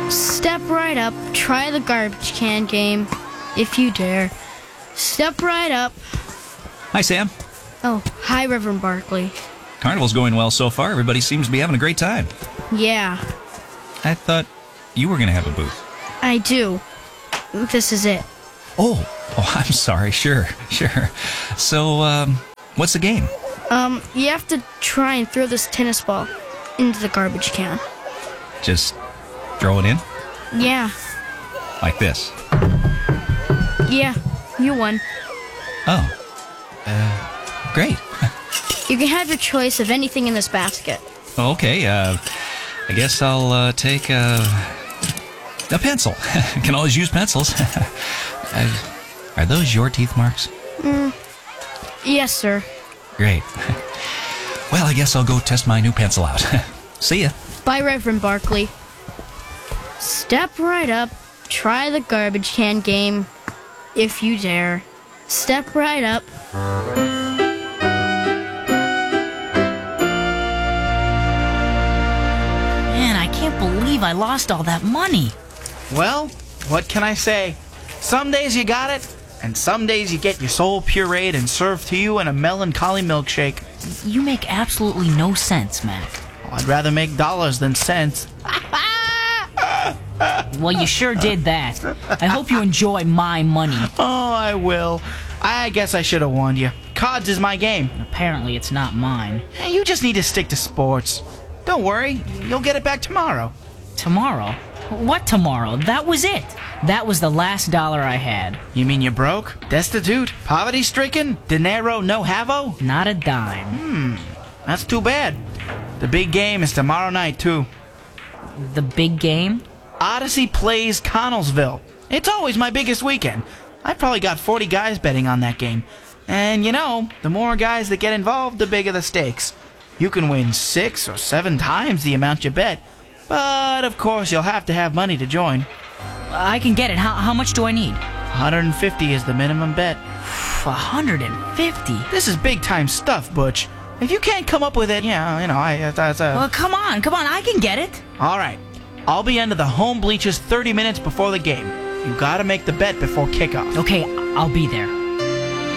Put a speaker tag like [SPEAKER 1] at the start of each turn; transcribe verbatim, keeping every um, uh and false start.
[SPEAKER 1] Step right up, try the garbage can game, if you dare. Step right up.
[SPEAKER 2] Hi, Sam.
[SPEAKER 1] Oh, hi, Reverend Barkley.
[SPEAKER 2] Carnival's going well so far. Everybody seems to be having a great time.
[SPEAKER 1] Yeah,
[SPEAKER 2] I thought you were going to have a booth.
[SPEAKER 1] I do. This is it.
[SPEAKER 2] Oh, oh, I'm sorry. Sure, sure. So, um, what's the game?
[SPEAKER 1] Um, you have to try and throw this tennis ball into the garbage can.
[SPEAKER 2] Just throw it in?
[SPEAKER 1] Yeah,
[SPEAKER 2] Like this?
[SPEAKER 1] yeah, you won.
[SPEAKER 2] Oh. Uh, great.
[SPEAKER 1] You can have your choice of anything in this basket.
[SPEAKER 2] Okay, uh, I guess I'll, uh, take, uh, a pencil. Can always use pencils. uh, are those your teeth marks?
[SPEAKER 1] Mm, yes, sir.
[SPEAKER 2] Great. Well, I guess I'll go test my new pencil out. See ya.
[SPEAKER 1] Bye, Reverend Barkley. Step right up, try the garbage can game, if you dare. Step right up.
[SPEAKER 3] Man, I can't believe I lost all that money.
[SPEAKER 4] Well, what can I say? Some days you got it, and some days you get your soul pureed and served to you in a melancholy milkshake.
[SPEAKER 3] You make absolutely no sense, Mac.
[SPEAKER 4] Well, I'd rather make dollars than cents.
[SPEAKER 3] Well, you sure did that. I hope you enjoy my money.
[SPEAKER 4] Oh, I will. I guess I should have warned you. Cards is my game.
[SPEAKER 3] Apparently, it's not mine.
[SPEAKER 4] Hey, you just need to stick to sports. Don't worry, you'll get it back tomorrow.
[SPEAKER 3] Tomorrow? What tomorrow? That was it. That was the last dollar I had.
[SPEAKER 4] You mean you're broke? Destitute? Poverty-stricken? Dinero no havo?
[SPEAKER 3] Not a dime.
[SPEAKER 4] Hmm, that's too bad. The big game is tomorrow night, too.
[SPEAKER 3] The big game?
[SPEAKER 4] Odyssey plays Connellsville. It's always my biggest weekend. I probably got forty guys betting on that game. And you know, the more guys that get involved, the bigger the stakes. You can win six or seven times the amount you bet. But of course, you'll have to have money to join.
[SPEAKER 3] I can get it. How, how much do I need?
[SPEAKER 4] one hundred fifty is the minimum bet.
[SPEAKER 3] one hundred fifty?
[SPEAKER 4] This is big time stuff, Butch. If you can't come up with it, yeah, you know, I, that's a...
[SPEAKER 3] Well, come on, come on, I can get it.
[SPEAKER 4] All right. I'll be under the home bleachers thirty minutes before the game. You gotta make the bet before kickoff.
[SPEAKER 3] Okay, I'll be there.